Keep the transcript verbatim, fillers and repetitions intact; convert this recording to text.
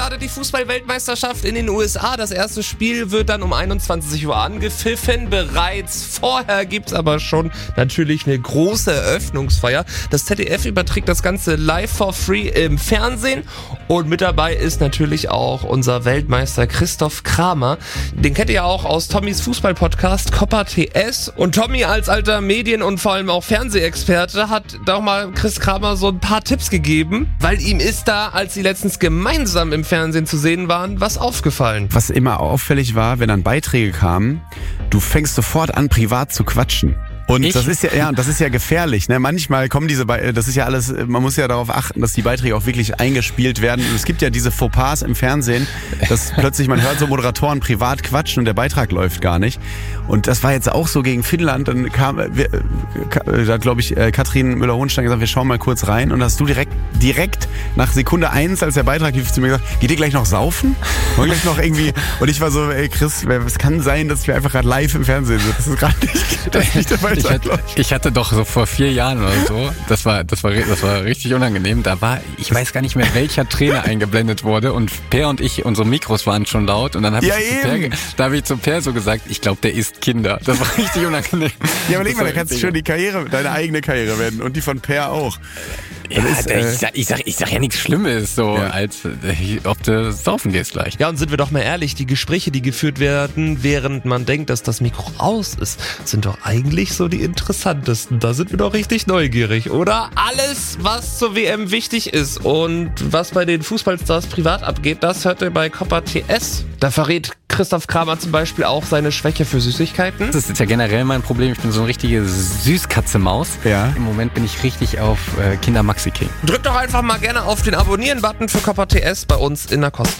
startet die Fußball-Weltmeisterschaft in den U S A. Das erste Spiel wird dann um einundzwanzig Uhr angepfiffen. Bereits vorher gibt's aber schon natürlich eine große Eröffnungsfeier. Das Z D F überträgt das Ganze live for free im Fernsehen. Und mit dabei ist natürlich auch unser Weltmeister Christoph Kramer. Den kennt ihr ja auch aus Tommys Fußball-Podcast Coppa T S. Und Tommy als alter Medien- und vor allem auch Fernsehexperte hat doch mal Chris Kramer so ein paar Tipps gegeben, weil ihm ist da, als sie letztens gemeinsam im Fernsehen zu sehen waren, was aufgefallen. Was immer auffällig war, wenn dann Beiträge kamen, du fängst sofort an, privat zu quatschen. Und ich? das ist ja, ja, das ist ja gefährlich, ne? Manchmal kommen diese, Be- das ist ja alles, man muss ja darauf achten, dass die Beiträge auch wirklich eingespielt werden. Und es gibt ja diese Fauxpas im Fernsehen, dass plötzlich man hört so Moderatoren privat quatschen und der Beitrag läuft gar nicht. Und das war jetzt auch so gegen Finnland. Dann kam, wir, da hat, glaube ich, Katrin Müller-Hohenstein gesagt, wir schauen mal kurz rein. Und hast du direkt, direkt nach Sekunde eins, als der Beitrag lief, zu mir gesagt, geht ihr gleich noch saufen? Und gleich noch irgendwie, und ich war so, ey Chris, es kann sein, dass wir einfach gerade live im Fernsehen sind. Das ist gerade nicht, das ist nicht der Beitrag. Ich hatte, ich hatte doch so vor vier Jahren oder so, das war, das war, das war richtig unangenehm. Da war, ich weiß gar nicht mehr, welcher Trainer eingeblendet wurde und Per und ich, unsere Mikros waren schon laut und dann habe ja, ich, zu Per, da hab ich zu Per so gesagt, ich glaube, der isst Kinder. Das war richtig unangenehm. Ja, aber leg mal, da kannst du schon die Karriere, deine eigene Karriere werden und die von Per auch. Ja, ist, äh, ich, sag, ich, sag, ich sag ja nichts Schlimmes, so ja. als äh, ob du saufen gehst gleich. Ja, und sind wir doch mal ehrlich, die Gespräche, die geführt werden, während man denkt, dass das Mikro aus ist, sind doch eigentlich so die interessantesten. Da sind wir doch richtig neugierig, oder? Alles, was zur W M wichtig ist und was bei den Fußballstars privat abgeht, das hört ihr bei Coppa T S. Da verrät Christoph Kramer zum Beispiel auch seine Schwäche für Süßigkeiten. Das ist ja generell mein Problem. Ich bin so eine richtige Süßkatze-Maus. Ja. Im Moment bin ich richtig auf äh, Kinder Maxi King. Drückt doch einfach mal gerne auf den Abonnieren-Button für Coppa T S bei uns in der Kosten.